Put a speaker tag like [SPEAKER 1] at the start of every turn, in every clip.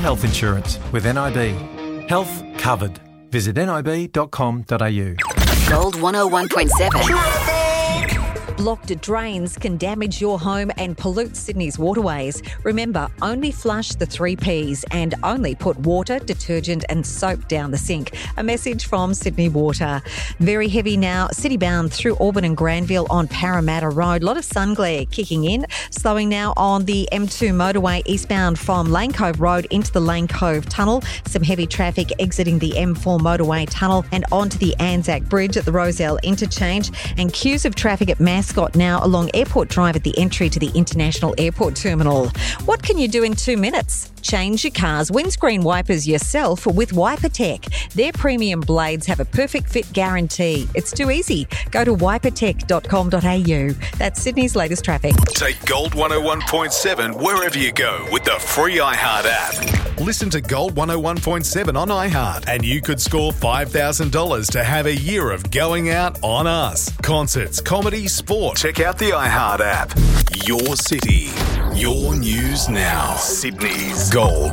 [SPEAKER 1] health insurance with NIB. Health covered. Visit nib.com.au.
[SPEAKER 2] Gold 101.7.
[SPEAKER 3] Blocked drains can damage your home and pollute Sydney's waterways. Remember, only flush the 3 Ps and only put water, detergent and soap down the sink. A message from Sydney Water. Very heavy now, city-bound through Auburn and Granville on Parramatta Road. A lot of sun glare kicking in. Slowing now on the M2 motorway eastbound from Lane Cove Road into the Lane Cove Tunnel. Some heavy traffic exiting the M4 motorway tunnel and onto the Anzac Bridge at the Rozelle interchange. And queues of traffic at Mascot now along Airport Drive at the entry to the International Airport Terminal. What can you do in 2 minutes? Change your car's windscreen wipers yourself with WiperTech. Their premium blades have a perfect fit guarantee. It's too easy. Go to wipertech.com.au. That's Sydney's latest traffic.
[SPEAKER 4] Take Gold 101.7 wherever you go with the free iHeart app. Listen to Gold 101.7 on iHeart and you could score $5,000 to have a year of going out on us. Concerts, comedy, sport. Check out the iHeart app. Your city, your news now. Sydney's Gold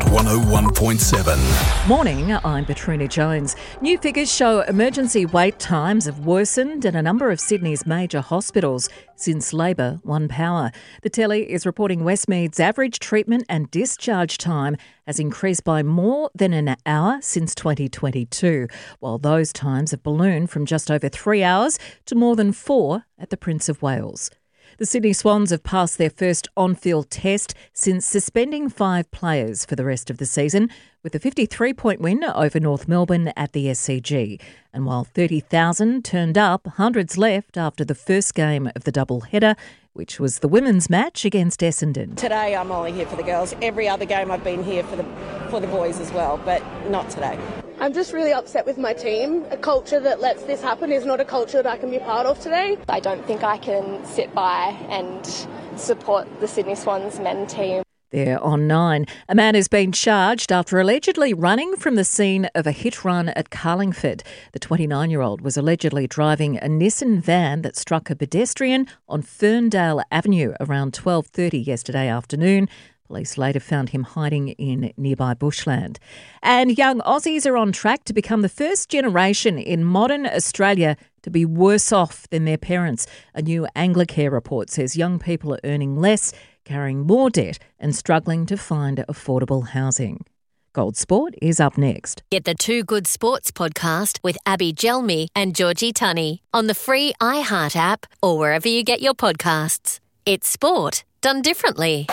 [SPEAKER 4] 101.7.
[SPEAKER 5] Morning, I'm Petrina Jones. New figures show emergency wait times have worsened in a number of Sydney's major hospitals since Labor won power. The Telly is reporting Westmead's average treatment and discharge time has increased by more than an hour since 2022, while those times have ballooned from just over 3 hours to more than 4 at the Prince of Wales. The Sydney Swans have passed their first on-field test since suspending 5 players for the rest of the season, with a 53-point win over North Melbourne at the SCG. And while 30,000 turned up, hundreds left after the first game of the double-header, which was the women's match against Essendon.
[SPEAKER 6] Today I'm only here for the girls. Every other game I've been here for the boys as well, but not today.
[SPEAKER 7] I'm just really upset with my team. A culture that lets this happen is not a culture that I can be part of today.
[SPEAKER 8] I don't think I can sit by and support the Sydney Swans men team.
[SPEAKER 5] They're on 9. A man has been charged after allegedly running from the scene of a hit run at Carlingford. The 29-year-old was allegedly driving a Nissan van that struck a pedestrian on Ferndale Avenue around 12:30 yesterday afternoon. Police later found him hiding in nearby bushland. And young Aussies are on track to become the first generation in modern Australia to be worse off than their parents. A new Anglicare report says young people are earning less, carrying more debt and struggling to find affordable housing. Gold Sport is up next.
[SPEAKER 2] Get the Two Good Sports podcast with Abby Gelmi and Georgie Tunney on the free iHeart app or wherever you get your podcasts. It's sport done differently.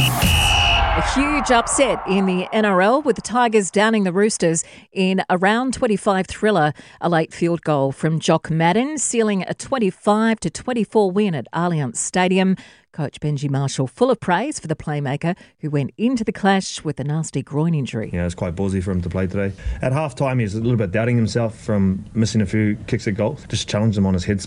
[SPEAKER 5] A huge upset in the NRL with the Tigers downing the Roosters in a round 25 thriller. A late field goal from Jock Madden sealing a 25-24 win at Allianz Stadium. Coach Benji Marshall full of praise for the playmaker who went into the clash with a nasty groin injury.
[SPEAKER 9] It's quite ballsy for him to play today. At half time, he was a little bit doubting himself from missing a few kicks at goal. Just challenged him on his head